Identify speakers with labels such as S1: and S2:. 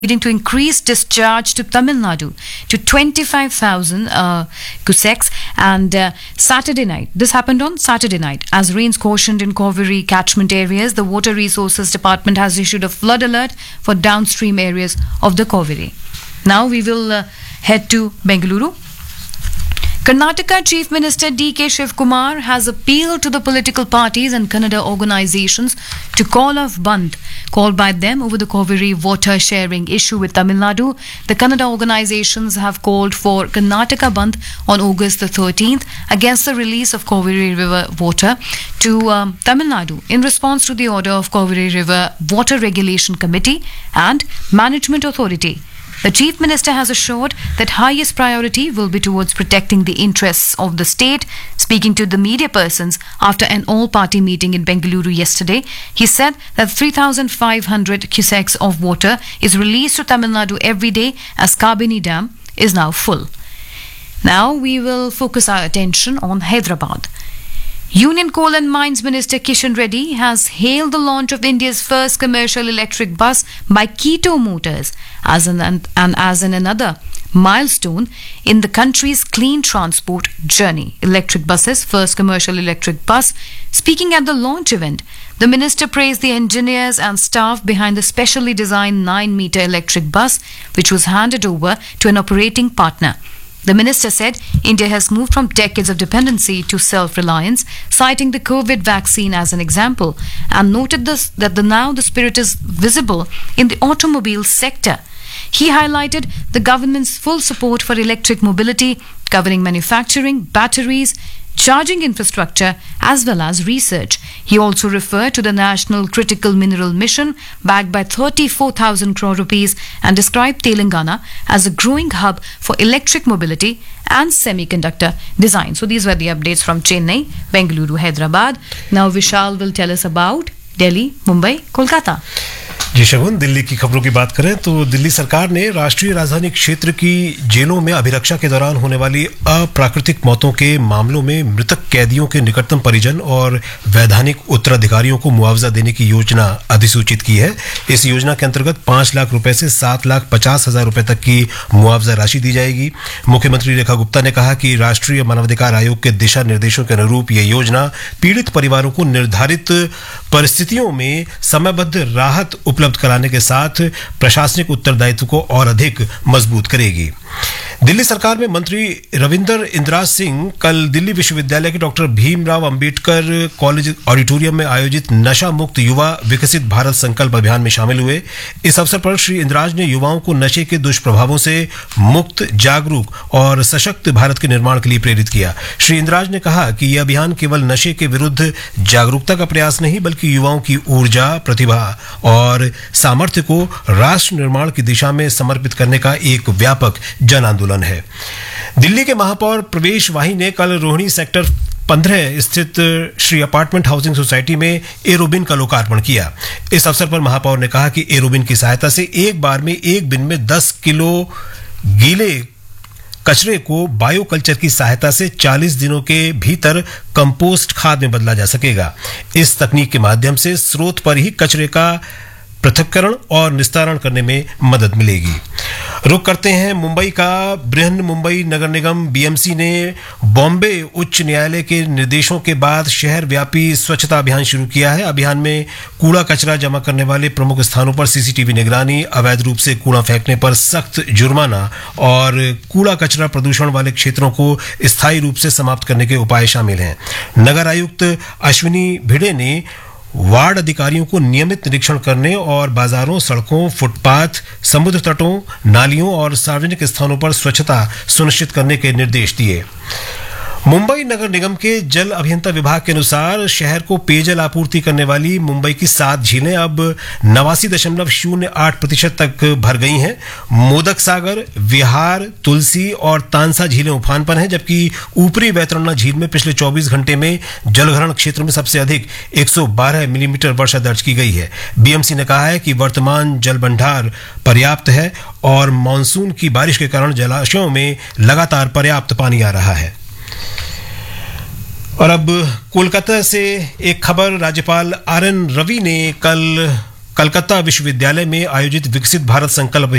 S1: leading to increased discharge to Tamil Nadu to 25,000 cusecs. And Saturday night, this happened on Saturday night, as rains cautioned in Cauvery catchment areas. The Water Resources Department has issued a flood alert for downstream areas of the Cauvery. Now we will head to Bengaluru. Karnataka Chief Minister D.K. Shivkumar has appealed to the political parties and Kannada organizations to call off Bandh called by them over the Cauvery water sharing issue with Tamil Nadu. The Kannada organizations have called for Karnataka Bandh on August the 13th against the release of Cauvery River water to Tamil Nadu in response to the order of Cauvery River Water Regulation Committee and Management Authority. The Chief Minister has assured that highest priority will be towards protecting the interests of the state. Speaking to the media persons after an all-party meeting in Bengaluru yesterday, he said that 3,500 cusecs of water is released to Tamil Nadu every day as Kabini Dam is now full. Now we will focus our attention on Hyderabad. Union Coal and Mines Minister Kishan Reddy has hailed the launch of India's first commercial electric bus by Keto Motors as another milestone in the country's clean transport journey. Electric buses, first commercial electric bus. Speaking at the launch event, the minister praised the engineers and staff behind the specially designed 9-meter electric bus, which was handed over to an operating partner. The minister said India has moved from decades of dependency to self-reliance, citing the COVID vaccine as an example, and noted that now the spirit is visible in the automobile sector. He highlighted the government's full support for electric mobility, covering manufacturing, batteries, charging infrastructure as well as research. He also referred to the National Critical Mineral Mission backed by 34,000 crore rupees and described Telangana as a growing hub for electric mobility and semiconductor design. So these were the updates from Chennai, Bengaluru, Hyderabad. Now Vishal will tell us about Delhi, Mumbai, Kolkata.
S2: जी शगुन, दिल्ली की खबरों की बात करें तो दिल्ली सरकार ने राष्ट्रीय राजधानी क्षेत्र की जेलों में अभिरक्षा के दौरान होने वाली अप्राकृतिक मौतों के मामलों में मृतक कैदियों के निकटतम परिजन और वैधानिक उत्तराधिकारियों को मुआवजा देने की योजना अधिसूचित की है। इस योजना के अंतर्गत 5 लाख रुपए से 7,50,000 रुपए तक की मुआवजा राशि दी जाएगी। मुख्यमंत्री रेखा गुप्ता ने कहा कि राष्ट्रीय मानवाधिकार आयोग के दिशा निर्देशों के अनुरूप यह योजना पीड़ित परिवारों को निर्धारित परिस्थितियों में समयबद्ध राहत उपलब्ध कराने के साथ प्रशासनिक उत्तरदायित्व को और अधिक मजबूत करेगी। दिल्ली सरकार में मंत्री रविंदर इंद्राज सिंह कल दिल्ली विश्वविद्यालय के doctor Bhimrao Ambedkar college auditorium में आयोजित नशा मुक्त युवा विकसित भारत संकल्प अभियान में शामिल हुए। इस अवसर पर श्री इंद्राज ने युवाओं को नशे के दुष्प्रभावों से मुक्त, जागरूक और सशक्त भारत के निर्माण के लिए प्रेरित किया। श्री इंद्राज ने कहा कि यह अभियान केवल नशे के विरुद्ध जागरूकता का प्रयास नहीं, बल्कि युवाओं की ऊर्जा, प्रतिभा और सामर्थ्य को राष्ट्र निर्माण की दिशा में समर्पित करने का एक व्यापक जन आंदोलन है। दिल्ली के महापौर प्रवेश वाही ने कल रोहिणी सेक्टर 15 स्थित श्री अपार्टमेंट हाउसिंग सोसाइटी में एरोबिन का लोकार्पण किया। इस अवसर पर महापौर ने कहा कि एरोबिन की सहायता से एक बार में एक दिन में 10 किलो गीले कचरे को बायो कल्चर की सहायता से 40 दिनों के भीतर कंपोस्ट खाद में बदला जा सकेगा। इस तकनीक के माध्यम से स्रोत पर ही कचरे का पृथक्करण और निस्तारण करने में मदद मिलेगी। रुक करते हैं मुंबई का। बृहन मुंबई नगर निगम बीएमसी ने बॉम्बे उच्च न्यायालय के निर्देशों के बाद शहर व्यापी स्वच्छता अभियान शुरू किया है। अभियान में कूड़ा कचरा जमा करने वाले प्रमुख स्थानों पर सीसीटीवी निगरानी, अवैध रूप से कूड़ा फेंकने पर सख्त जुर्माना और कूड़ा कचरा प्रदूषण वाले क्षेत्रों को स्थायी रूप से समाप्त करने के उपाय शामिल हैं। नगर आयुक्त अश्विनी भिड़े ने वार्ड अधिकारियों को नियमित निरीक्षण करने और बाजारों, सड़कों, फुटपाथ, समुद्र तटों, नालियों और सार्वजनिक स्थानों पर स्वच्छता सुनिश्चित करने के निर्देश दिए। मुंबई नगर निगम के जल अभियंता विभाग के अनुसार शहर को पेयजल आपूर्ति करने वाली मुंबई की 7 झीलें अब 89.08% तक भर गई हैं। मोदक सागर, विहार, तुलसी और तानसा झीलें उफान पर हैं, जबकि ऊपरी वैतरणी झील में पिछले 24 घंटे में जलग्रहण क्षेत्र में सबसे अधिक 112 मिलीमीटर वर्षा दर्ज की गई है। बीएमसी ने कहा है कि वर्तमान जल भंडार पर्याप्त है और मानसून की बारिश के कारण जलाशयों में लगातार पर्याप्त पानी आ रहा है। और अब कोलकाता से एक खबर। राज्यपाल आर एन रवि ने कल कलकत्ता विश्वविद्यालय में आयोजित विकसित भारत संकल्प